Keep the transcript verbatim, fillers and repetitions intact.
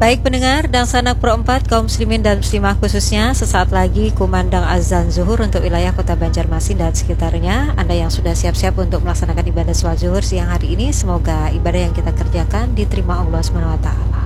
Baik pendengar dan sanak pro empat kaum muslimin dan muslimah khususnya, sesaat lagi kumandang azan zuhur untuk wilayah kota Banjarmasin dan sekitarnya. Anda yang sudah siap-siap untuk melaksanakan ibadah sholat zuhur siang hari ini, semoga ibadah yang kita kerjakan diterima Allah subhanahu wa taala.